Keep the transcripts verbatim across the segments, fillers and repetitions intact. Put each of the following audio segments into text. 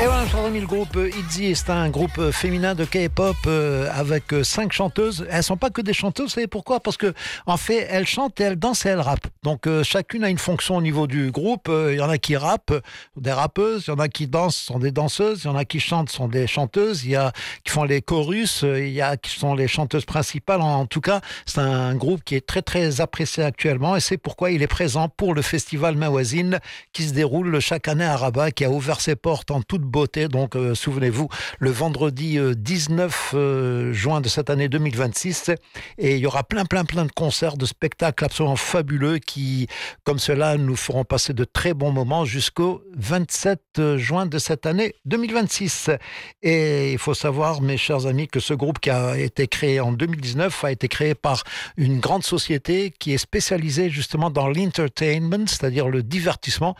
Et voilà, chers amis, le groupe ITZY, c'est un groupe féminin de K-pop euh, avec cinq chanteuses. Elles ne sont pas que des chanteuses, vous savez pourquoi? Parce que en fait, elles chantent, et elles dansent et elles rappent. Donc euh, chacune a une fonction au niveau du groupe. Il euh, y en a qui rappent, des rappeuses. Il y en a qui dansent, sont des danseuses. Il y en a qui chantent, sont des chanteuses. Il y a qui font les chorus. Il y a qui sont les chanteuses principales. En, en tout cas, c'est un groupe qui est très très apprécié actuellement et c'est pourquoi il est présent pour le festival Mawazine qui se déroule chaque année à Rabat, qui a ouvert ses portes en toute beauté. Donc, euh, souvenez-vous, le vendredi euh, dix-neuf euh, juin de cette année deux mille vingt-six. Et il y aura plein, plein, plein de concerts, de spectacles absolument fabuleux qui, comme cela, nous feront passer de très bons moments jusqu'au vingt-sept juin de cette année deux mille vingt-six. Et il faut savoir, mes chers amis, que ce groupe qui a été créé en deux mille dix-neuf a été créé par une grande société qui est spécialisée justement dans l'entertainment, c'est-à-dire le divertissement.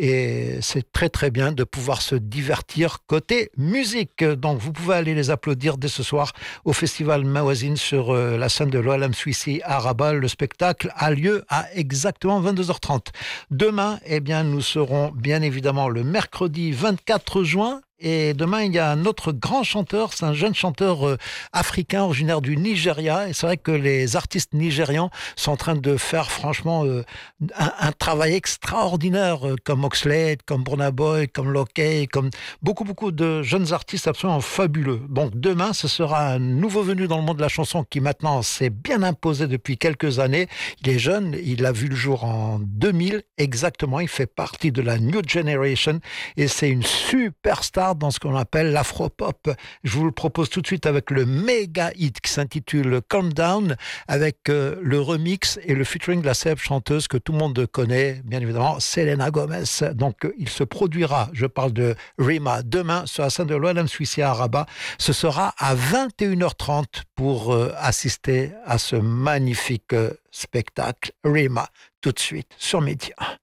Et c'est très, très bien de pouvoir se divertir côté musique. Donc, vous pouvez aller les applaudir dès ce soir au festival Mawazine sur euh, la scène de l'O L M Suissi à Rabat. Le spectacle a lieu à exactement vingt-deux heures trente. Demain, eh bien, nous serons bien évidemment le mercredi vingt-quatre juin. Et demain, il y a un autre grand chanteur, c'est un jeune chanteur euh, africain originaire du Nigeria. Et c'est vrai que les artistes nigérians sont en train de faire franchement euh, un, un travail extraordinaire, euh, comme Oxlade, comme Burna Boy, comme Lokey, comme beaucoup, beaucoup de jeunes artistes absolument fabuleux. Donc demain, ce sera un nouveau venu dans le monde de la chanson qui maintenant s'est bien imposé depuis quelques années. Il est jeune, il a vu le jour en deux mille exactement. Il fait partie de la New Generation et c'est une superstar dans ce qu'on appelle l'afropop. Je vous le propose tout de suite avec le méga hit qui s'intitule Calm Down, avec euh, le remix et le featuring de la célèbre chanteuse que tout le monde connaît, bien évidemment, Selena Gomez. Donc euh, il se produira, je parle de Rema, demain sur la scène de l'O L M Suissi à Rabat. Ce sera à vingt et une heures trente pour euh, assister à ce magnifique euh, spectacle Rema, tout de suite sur Média.